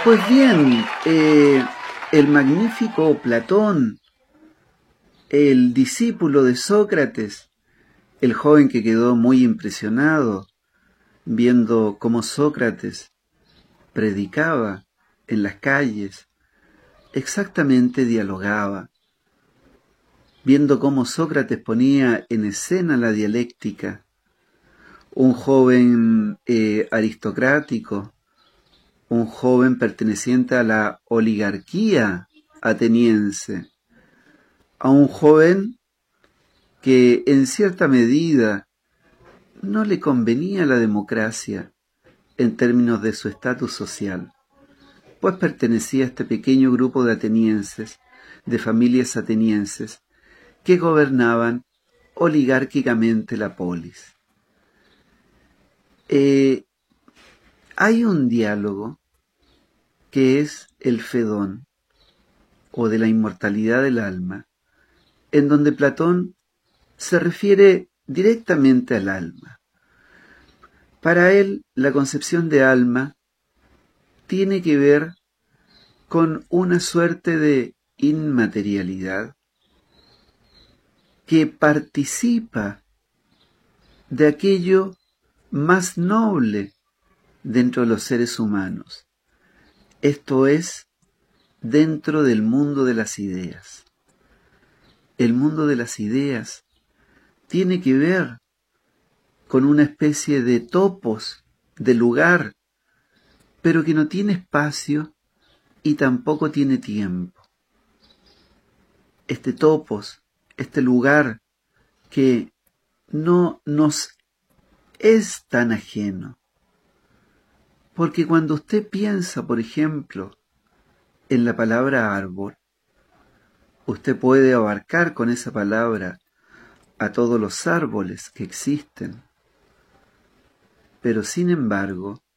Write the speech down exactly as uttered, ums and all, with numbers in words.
Pues bien, eh, el magnífico Platón, el discípulo de Sócrates, el joven que quedó muy impresionado viendo cómo Sócrates predicaba en las calles, exactamente dialogaba, viendo cómo Sócrates ponía en escena la dialéctica, un joven eh, aristocrático, un joven perteneciente a la oligarquía ateniense, a un joven que en cierta medida no le convenía la democracia en términos de su estatus social, pues pertenecía a este pequeño grupo de atenienses, de familias atenienses, que gobernaban oligárquicamente la polis. Eh, hay un diálogo que es el Fedón, o de la inmortalidad del alma, en donde Platón se refiere directamente al alma. Para él, la concepción de alma tiene que ver con una suerte de inmaterialidad que participa de aquello más noble dentro de los seres humanos. Esto es, dentro del mundo de las ideas. El mundo de las ideas tiene que ver con una especie de topos, de lugar, pero que no tiene espacio y tampoco tiene tiempo. Este topos, este lugar que no nos es tan ajeno. Porque cuando usted piensa, por ejemplo, en la palabra árbol, usted puede abarcar con esa palabra a todos los árboles que existen. Pero sin embargo,